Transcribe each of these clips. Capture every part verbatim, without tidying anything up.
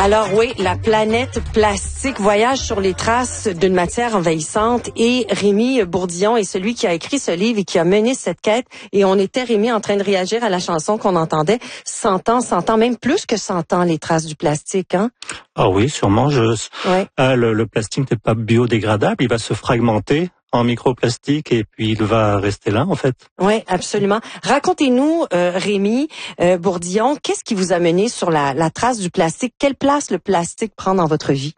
Alors oui, la planète plastique voyage sur les traces d'une matière envahissante et Rémi Bourdillon est celui qui a écrit ce livre et qui a mené cette quête. Et on était, Rémi, en train de réagir à la chanson qu'on entendait. cent ans, cent ans, même plus que cent ans, les traces du plastique, hein? Ah oui, sûrement. Je, ouais. euh, le, le plastique n'est pas biodégradable, il va se fragmenter en microplastique et puis il va rester là, en fait. Oui, absolument. Racontez-nous, euh, Rémi euh, Bourdillon, qu'est-ce qui vous a mené sur la, la trace du plastique? Quelle place le plastique prend dans votre vie?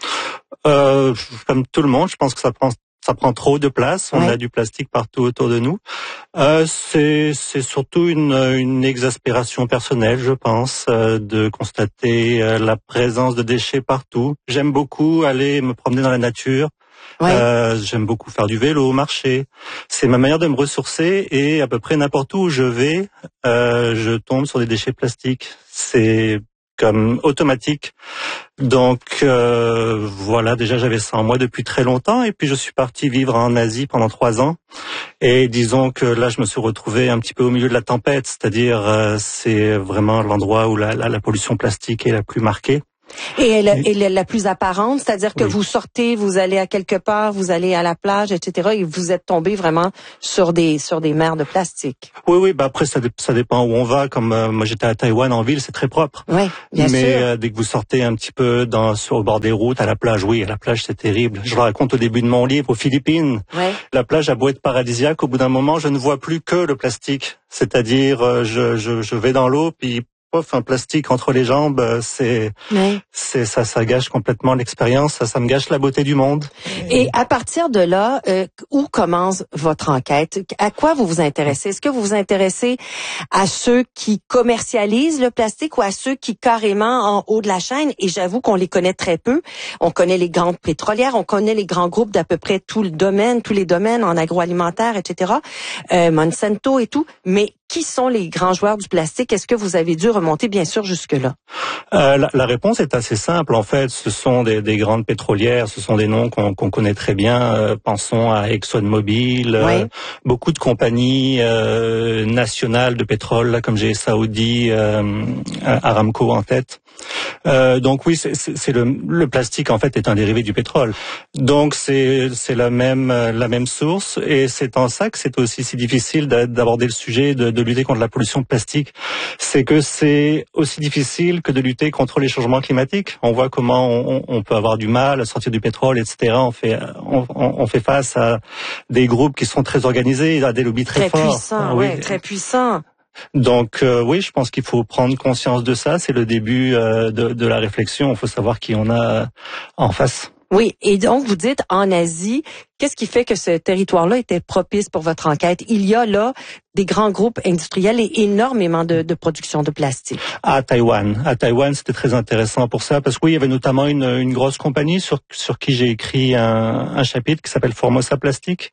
Euh, comme tout le monde, je pense que ça prend ça prend trop de place. On ouais. a du plastique partout autour de nous. Euh, c'est c'est surtout une une exaspération personnelle, je pense, euh, de constater euh, la présence de déchets partout. J'aime beaucoup aller me promener dans la nature. Ouais. Euh, j'aime beaucoup faire du vélo, marcher. C'est ma manière de me ressourcer et à peu près n'importe où je vais, euh, je tombe sur des déchets plastiques. C'est comme automatique. Donc euh, voilà, déjà j'avais ça en moi depuis très longtemps et puis je suis parti vivre en Asie pendant trois ans. Et disons que là je me suis retrouvé un petit peu au milieu de la tempête, c'est-à-dire euh, c'est vraiment l'endroit où la, la, la pollution plastique est la plus marquée. Et elle, elle est la plus apparente, c'est-à-dire que oui. vous sortez, vous allez à quelque part, vous allez à la plage, et cetera. Et vous êtes tombé vraiment sur des sur des mers de plastique. Oui, oui. Bah après, ça, ça dépend où on va. Comme euh, moi, j'étais à Taïwan en ville, c'est très propre. Oui, bien Mais sûr. Euh, dès que vous sortez un petit peu dans sur le bord des routes, à la plage, oui, à la plage, c'est terrible. Je le raconte au début de mon livre, aux Philippines. Ouais. La plage a beau être paradisiaque, au bout d'un moment, je ne vois plus que le plastique. C'est-à-dire, euh, je, je je vais dans l'eau, puis pof, un plastique entre les jambes, c'est, ouais. c'est ça, ça gâche complètement l'expérience, ça, ça me gâche la beauté du monde. Et à partir de là, euh, où commence votre enquête? À quoi vous vous intéressez? Est-ce que vous vous intéressez à ceux qui commercialisent le plastique ou à ceux qui carrément en haut de la chaîne? Et j'avoue qu'on les connaît très peu. On connaît les grandes pétrolières, on connaît les grands groupes d'à peu près tout le domaine, tous les domaines en agroalimentaire, et cetera. Euh, Monsanto et tout. Mais qui sont les grands joueurs du plastique? Est-ce que vous avez dû remonter, bien sûr, jusque-là? Euh, la, la réponse est assez simple. En fait, ce sont des, des grandes pétrolières, ce sont des noms qu'on, qu'on connaît très bien. Euh, pensons à ExxonMobil, oui. euh, beaucoup de compagnies euh, nationales de pétrole, là, comme j'ai Saoudi, euh, Aramco en tête. Euh, donc oui, c'est, c'est, c'est le, le plastique en fait est un dérivé du pétrole. Donc c'est c'est la même la même source et c'est en ça que c'est aussi si difficile d'aborder le sujet de, de lutter contre la pollution plastique. C'est que c'est aussi difficile que de lutter contre les changements climatiques. On voit comment on, on peut avoir du mal à sortir du pétrole, et cetera. On fait on, on fait face à des groupes qui sont très organisés, à des lobbies très, très forts. Puissants, oui, ouais, très puissants. Donc euh, oui, je pense qu'il faut prendre conscience de ça. C'est le début euh, de, de la réflexion. Il faut savoir qui on a en face. Oui, et donc vous dites en Asie, qu'est-ce qui fait que ce territoire-là était propice pour votre enquête? Il y a là des grands groupes industriels et énormément de, de production de plastique. À Taïwan. À Taïwan, c'était très intéressant pour ça, parce que oui, il y avait notamment une, une grosse compagnie sur, sur qui j'ai écrit un, un chapitre qui s'appelle Formosa Plastique.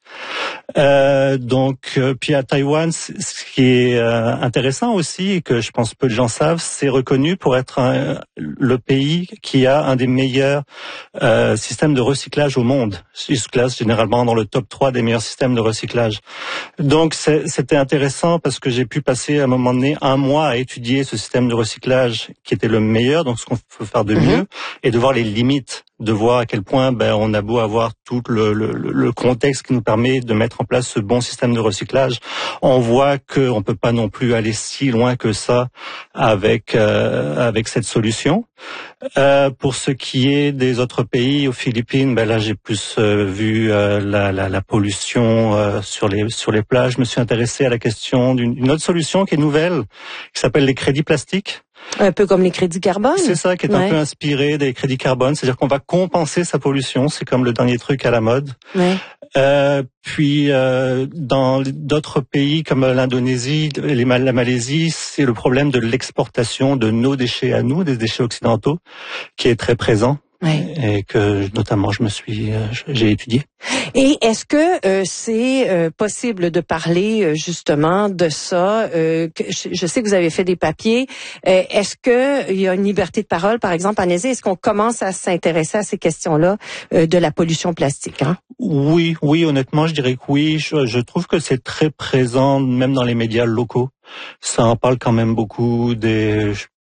Euh, donc, euh, puis à Taïwan, ce qui est euh, intéressant aussi, et que je pense peu de gens savent, c'est reconnu pour être un, le pays qui a un des meilleurs euh, systèmes de recyclage au monde. Il se classe généralement dans le top trois des meilleurs systèmes de recyclage. Donc, c'est, c'était intéressant. intéressant parce que j'ai pu passer à un moment donné un mois à étudier ce système de recyclage qui était le meilleur, donc ce qu'on peut faire de mieux, mmh. et de voir les limites, de voir à quel point ben on a beau avoir tout le, le, le contexte qui nous permet de mettre en place ce bon système de recyclage, on voit qu'on peut pas non plus aller si loin que ça avec euh, avec cette solution. Euh, pour ce qui est des autres pays, aux Philippines, ben là j'ai plus euh, vu euh, la, la, la pollution euh, sur les sur les plages. Je me suis intéressé à la question d'une une autre solution qui est nouvelle, qui s'appelle les crédits plastiques. Un peu comme les crédits carbone. C'est ça, qui est ouais. un peu inspiré des crédits carbone, c'est-à-dire qu'on va compenser sa pollution, c'est comme le dernier truc à la mode. Ouais. Euh, puis euh, dans d'autres pays comme l'Indonésie, les, la Malaisie, c'est le problème de l'exportation de nos déchets à nous, des déchets occidentaux, qui est très présent. Ouais. Et que notamment je me suis euh, j'ai étudié. Et est-ce que euh, c'est euh, possible de parler euh, justement de ça euh, que je, je sais que vous avez fait des papiers. Euh, est-ce que il y a une liberté de parole, par exemple en Asie? Est-ce qu'on commence à s'intéresser à ces questions-là euh, de la pollution plastique, hein? Oui, oui, honnêtement, je dirais que oui. Je, je trouve que c'est très présent, même dans les médias locaux. Ça en parle quand même beaucoup des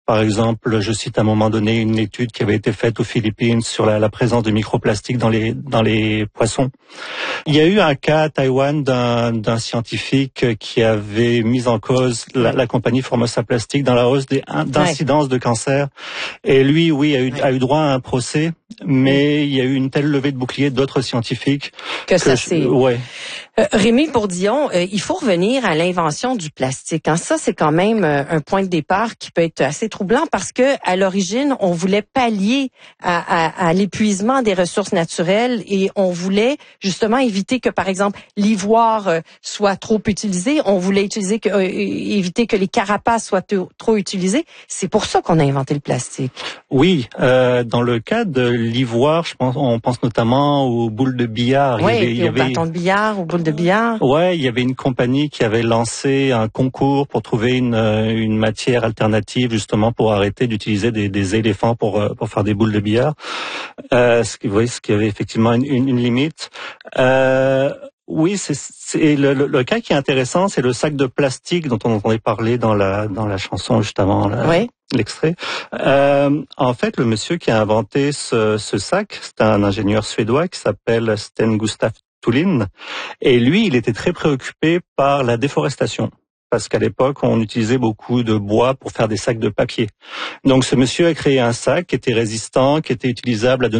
Par exemple, je cite à un moment donné une étude qui avait été faite aux Philippines sur la, la présence de microplastiques dans les dans les poissons. Il y a eu un cas à Taïwan d'un, d'un scientifique qui avait mis en cause la, la compagnie Formosa Plastic dans la hausse des d'incidence ouais. de cancer. Et lui, oui, a eu, ouais. a eu droit à un procès, mais oui. il y a eu une telle levée de bouclier d'autres scientifiques que, que ça c'est. Ouais. Euh, Rémi Bourdillon, euh, il faut revenir à l'invention du plastique. Hein. Ça, c'est quand même euh, un point de départ qui peut être assez troublant parce que à l'origine, on voulait pallier à, à, à l'épuisement des ressources naturelles et on voulait justement éviter que, par exemple, l'ivoire euh, soit trop utilisé. On voulait utiliser que, euh, éviter que les carapaces soient t- trop utilisées. C'est pour ça qu'on a inventé le plastique. Oui, euh, dans le cas de l'ivoire, je pense, on pense notamment aux boules de billard. Oui, il y avait, il y aux avait... bâtons de billard, aux boules de billard. Ouais, il y avait une compagnie qui avait lancé un concours pour trouver une, une matière alternative justement pour arrêter d'utiliser des, des éléphants pour pour faire des boules de billard. Euh, ce qui, oui, ce qui avait effectivement une, une, une limite. Euh, oui, c'est, c'est le, le, le cas qui est intéressant, c'est le sac de plastique dont on entendait parler dans la dans la chanson juste avant la, oui. l'extrait. Euh, en fait, le monsieur qui a inventé ce, ce sac, c'est un ingénieur suédois qui s'appelle Sten Gustaf Thulin. Et lui, il était très préoccupé par la déforestation. Parce qu'à l'époque, on utilisait beaucoup de bois pour faire des sacs de papier. Donc ce monsieur a créé un sac qui était résistant, qui était utilisable à de